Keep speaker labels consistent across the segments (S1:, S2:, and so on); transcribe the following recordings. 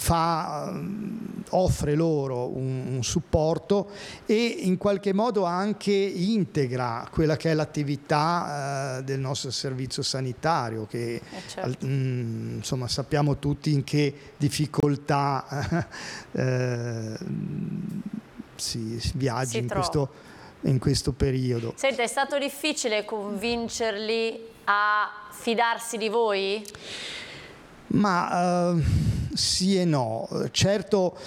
S1: offre loro un supporto e in qualche modo anche integra quella che è l'attività del nostro servizio sanitario, che certo. Insomma sappiamo tutti in che difficoltà si viaggia in questo periodo.
S2: Senta, è stato difficile convincerli a fidarsi di voi?
S1: Ma sì e no, certo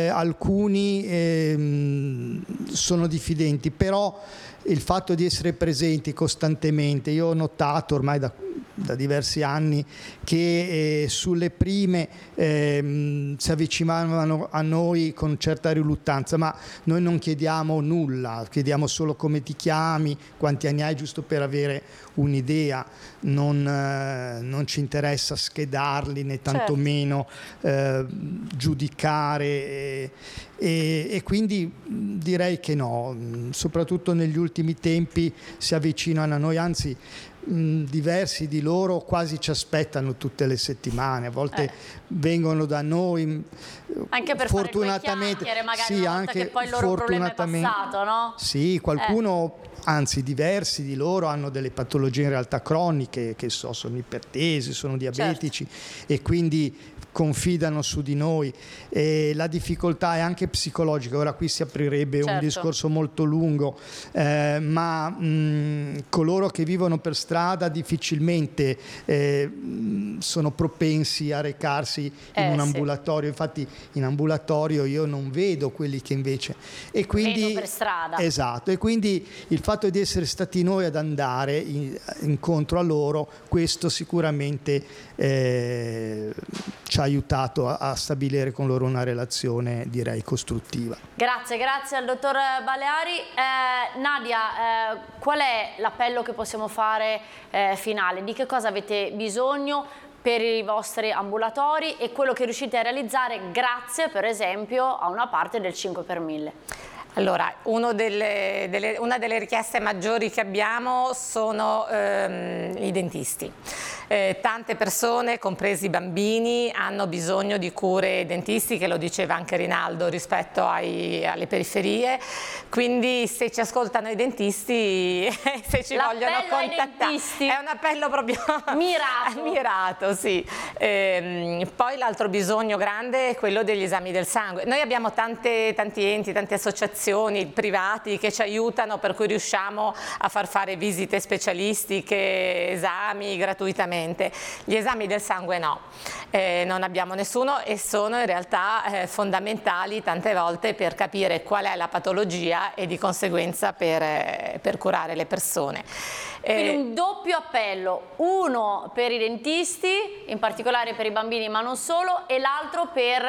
S1: alcuni sono diffidenti, però il fatto di essere presenti costantemente, io ho notato ormai da diversi anni che sulle prime si avvicinavano a noi con certa riluttanza, ma noi non chiediamo nulla, chiediamo solo come ti chiami, quanti anni hai, giusto per avere un'idea, non ci interessa schedarli né tantomeno giudicare e quindi direi che no, soprattutto negli ultimi tempi si avvicinano a noi, anzi diversi di loro quasi ci aspettano tutte le settimane, a volte vengono da noi
S2: anche per
S1: fortunatamente
S2: fare magari
S1: sì,
S2: una volta
S1: anche
S2: che poi il loro problema è passato, no?
S1: Sì, qualcuno anzi diversi di loro hanno delle patologie in realtà croniche, che sono ipertesi, sono diabetici, certo. E quindi confidano su di noi, e la difficoltà è anche psicologica. Ora qui si aprirebbe certo. Un discorso molto lungo, ma coloro che vivono per strada difficilmente sono propensi a recarsi in un ambulatorio, infatti in ambulatorio io non vedo quelli che invece e quindi
S2: per strada.
S1: Esatto, e quindi il fatto di essere stati noi ad andare incontro a loro, questo sicuramente ci ha aiutato a stabilire con loro una relazione, direi, costruttiva.
S2: Grazie al dottor Baleari. Nadia, qual è l'appello che possiamo fare finale? Di che cosa avete bisogno per i vostri ambulatori e quello che riuscite a realizzare grazie, per esempio, a una parte del 5 per 1000?
S3: Allora, una delle richieste maggiori che abbiamo sono i dentisti. Tante persone, compresi i bambini, hanno bisogno di cure dentistiche, lo diceva anche Rinaldo, rispetto alle periferie, quindi se ci ascoltano i dentisti, se ci vogliono contattare, è un appello proprio mirato, sì. Poi l'altro bisogno grande è quello degli esami del sangue. Noi abbiamo tanti enti, tante associazioni privati che ci aiutano, per cui riusciamo a far fare visite specialistiche, esami gratuitamente. Gli esami del sangue no, non abbiamo nessuno e sono in realtà fondamentali tante volte per capire qual è la patologia e di conseguenza per curare le persone.
S2: Quindi un doppio appello, uno per i dentisti, in particolare per i bambini ma non solo, e l'altro per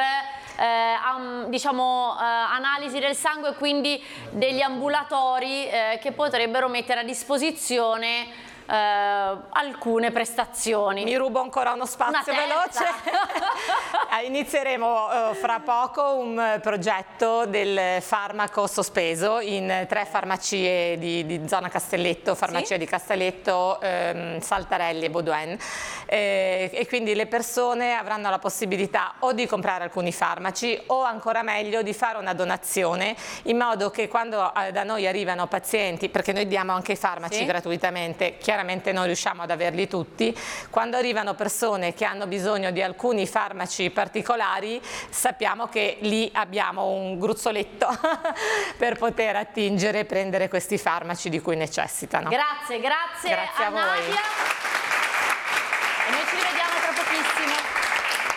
S2: analisi del sangue, quindi degli ambulatori che potrebbero mettere a disposizione alcune prestazioni.
S3: Mi rubo ancora uno spazio veloce. Inizieremo fra poco un progetto del farmaco sospeso in 3 farmacie di zona Castelletto, farmacia di Castelletto, Saltarelli e Baudouin, e quindi le persone avranno la possibilità o di comprare alcuni farmaci o ancora meglio di fare una donazione, in modo che quando da noi arrivano pazienti, perché noi diamo anche i farmaci gratuitamente, chiaramente non riusciamo ad averli tutti, quando arrivano persone che hanno bisogno di alcuni farmaci particolari sappiamo che lì abbiamo un gruzzoletto per poter attingere e prendere questi farmaci di cui necessitano.
S2: Grazie a voi. Nadia.